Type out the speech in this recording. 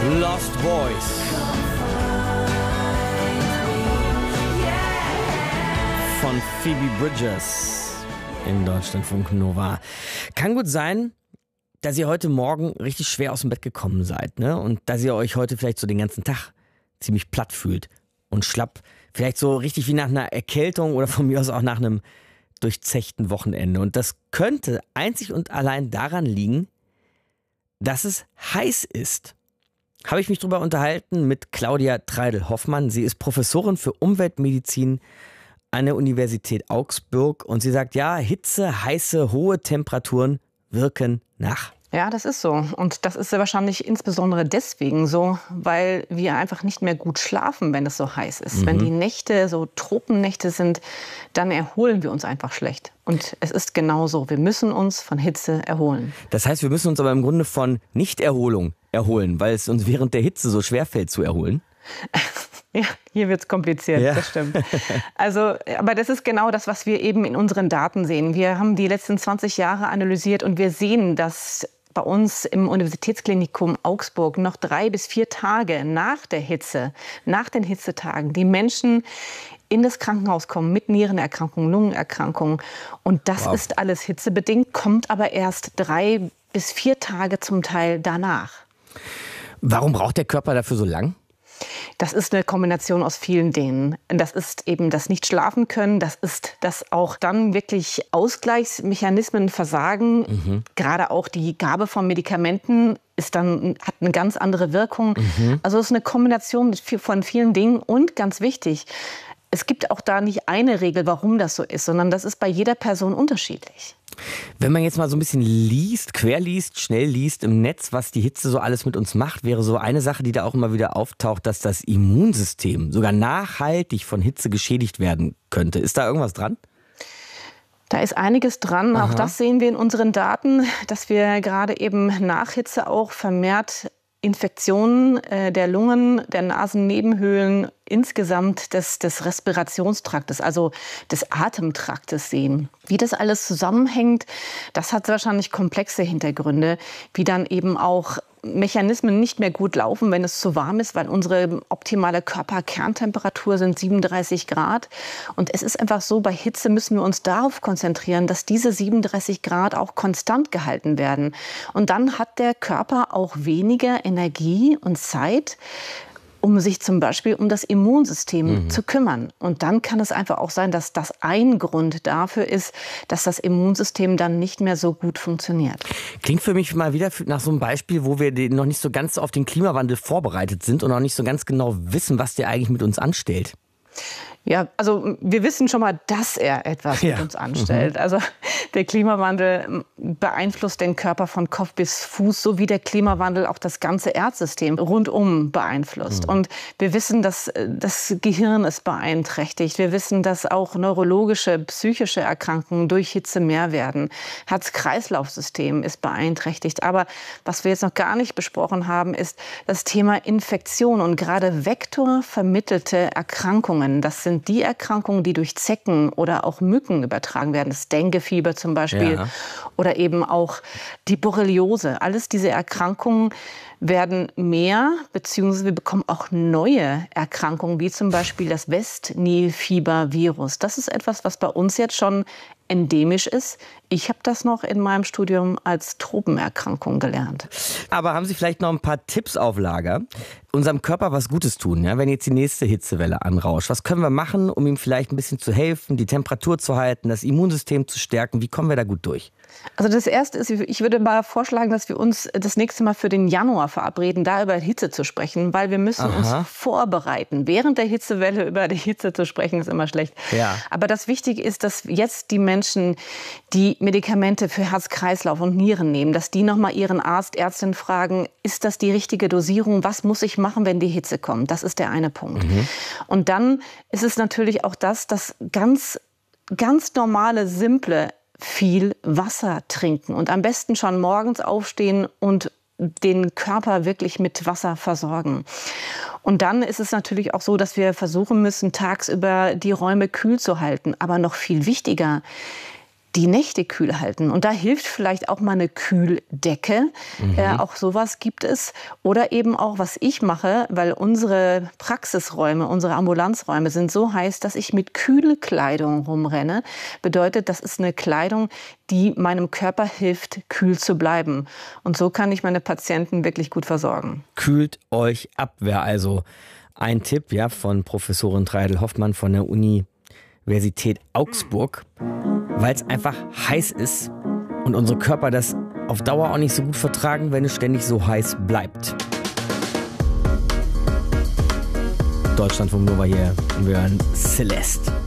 Lost Boys. Von Phoebe Bridgers in Deutschlandfunk Nova. Kann gut sein, dass ihr heute Morgen richtig schwer aus dem Bett gekommen seid, ne? Und dass ihr euch heute vielleicht so den ganzen Tag ziemlich platt fühlt und schlapp. Vielleicht so richtig wie nach einer Erkältung oder von mir aus auch nach einem durchzechten Wochenende. Und das könnte einzig und allein daran liegen, dass es heiß ist. Habe ich mich darüber unterhalten mit Claudia Treidel-Hoffmann. Sie ist Professorin für Umweltmedizin an der Universität Augsburg und sie sagt, ja, Hitze, heiße, hohe Temperaturen wirken nach. Ja, das ist so. Und das ist ja wahrscheinlich insbesondere deswegen so, weil wir einfach nicht mehr gut schlafen, wenn es so heiß ist. Wenn die Nächte so Tropennächte sind, dann erholen wir uns einfach schlecht. Und es ist genauso. Wir müssen uns von Hitze erholen. Das heißt, wir müssen uns aber im Grunde von Nichterholung erholen, weil es uns während der Hitze so schwerfällt zu erholen. Ja, hier wird's kompliziert, ja. Das stimmt. Also, aber das ist genau das, was wir eben in unseren Daten sehen. Wir haben die letzten 20 Jahre analysiert und wir sehen, dass bei uns im Universitätsklinikum Augsburg noch 3 bis 4 Tage nach der Hitze, nach den Hitzetagen, die Menschen in das Krankenhaus kommen mit Nierenerkrankungen, Lungenerkrankungen. Und das ist alles hitzebedingt, kommt aber erst 3 bis 4 Tage zum Teil danach. Warum braucht der Körper dafür so lang? Das ist eine Kombination aus vielen Dingen. Das ist eben das Nicht-Schlafen-Können, das ist das auch dann wirklich Ausgleichsmechanismen versagen. Gerade auch die Gabe von Medikamenten hat eine ganz andere Wirkung. Also es ist eine Kombination von vielen Dingen und ganz wichtig, es gibt auch da nicht eine Regel, warum das so ist, sondern das ist bei jeder Person unterschiedlich. Wenn man jetzt mal so ein bisschen liest, querliest, schnell liest im Netz, was die Hitze so alles mit uns macht, wäre so eine Sache, die da auch immer wieder auftaucht, dass das Immunsystem sogar nachhaltig von Hitze geschädigt werden könnte. Ist da irgendwas dran? Da ist einiges dran. Auch das sehen wir in unseren Daten, dass wir gerade eben nach Hitze auch vermehrt Infektionen der Lungen, der Nasennebenhöhlen, insgesamt des Respirationstraktes, also des Atemtraktes sehen. Wie das alles zusammenhängt, das hat wahrscheinlich komplexe Hintergründe, wie dann eben auch Mechanismen nicht mehr gut laufen, wenn es zu warm ist, weil unsere optimale Körperkerntemperatur sind 37 Grad. Und es ist einfach so, bei Hitze müssen wir uns darauf konzentrieren, dass diese 37 Grad auch konstant gehalten werden. Und dann hat der Körper auch weniger Energie und Zeit, um sich zum Beispiel um das Immunsystem zu kümmern. Und dann kann es einfach auch sein, dass das ein Grund dafür ist, dass das Immunsystem dann nicht mehr so gut funktioniert. Klingt für mich mal wieder nach so einem Beispiel, wo wir noch nicht so ganz auf den Klimawandel vorbereitet sind und noch nicht so ganz genau wissen, was der eigentlich mit uns anstellt. Ja, also wir wissen schon mal, dass er etwas mit uns anstellt. Also der Klimawandel beeinflusst den Körper von Kopf bis Fuß, so wie der Klimawandel auch das ganze Erdsystem rundum beeinflusst. Und wir wissen, dass das Gehirn ist beeinträchtigt. Wir wissen, dass auch neurologische, psychische Erkrankungen durch Hitze mehr werden. Herz-Kreislauf-System ist beeinträchtigt. Aber was wir jetzt noch gar nicht besprochen haben, ist das Thema Infektion und gerade vektorvermittelte Erkrankungen. Das sind die Erkrankungen, die durch Zecken oder auch Mücken übertragen werden. Das Denguefieber zum Beispiel oder eben auch die Borreliose. Alles diese Erkrankungen werden mehr, beziehungsweise wir bekommen auch neue Erkrankungen, wie zum Beispiel das West-Nil-Fieber-Virus. Das ist etwas, was bei uns jetzt schon endemisch ist. Ich habe das noch in meinem Studium als Tropenerkrankung gelernt. Aber haben Sie vielleicht noch ein paar Tipps auf Lager? Unserem Körper was Gutes tun, ja? Wenn jetzt die nächste Hitzewelle anrauscht. Was können wir machen, um ihm vielleicht ein bisschen zu helfen, die Temperatur zu halten, das Immunsystem zu stärken? Wie kommen wir da gut durch? Also das Erste ist, ich würde mal vorschlagen, dass wir uns das nächste Mal für den Januar verabreden, da über Hitze zu sprechen, weil wir müssen uns vorbereiten. Während der Hitzewelle über die Hitze zu sprechen, ist immer schlecht. Ja. Aber das Wichtige ist, dass jetzt die Menschen, die Medikamente für Herz-Kreislauf und Nieren nehmen, dass die nochmal ihren Arzt, Ärztin fragen, ist das die richtige Dosierung? Was muss ich machen, wenn die Hitze kommt? Das ist der eine Punkt. Und dann ist es natürlich auch das ganz normale, simple, viel Wasser trinken und am besten schon morgens aufstehen und den Körper wirklich mit Wasser versorgen. Und dann ist es natürlich auch so, dass wir versuchen müssen, tagsüber die Räume kühl zu halten. Aber noch viel wichtiger, die Nächte kühl halten. Und da hilft vielleicht auch mal eine Kühldecke. Auch sowas gibt es. Oder eben auch, was ich mache, weil unsere Praxisräume, unsere Ambulanzräume sind so heiß, dass ich mit Kühlkleidung rumrenne. Bedeutet, das ist eine Kleidung, die meinem Körper hilft, kühl zu bleiben. Und so kann ich meine Patienten wirklich gut versorgen. Kühlt euch ab, wäre also ein Tipp, ja, von Professorin Treidel-Hoffmann von der Universität Augsburg, weil es einfach heiß ist und unsere Körper das auf Dauer auch nicht so gut vertragen, wenn es ständig so heiß bleibt. Deutschlandfunk Nova hier, wir hören Celeste.